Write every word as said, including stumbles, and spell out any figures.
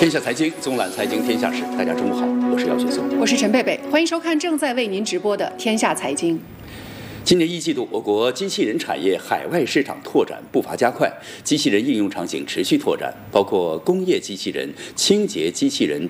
天下财经，纵览财经天下事。大家中午好，我是姚雪松， 我是陈贝贝，欢迎收看正在为您直播的《天下财经》。 今年一季度，我国机器人产业海外市场拓展步伐加快，机器人应用场景持续拓展，包括工业机器人、清洁机器人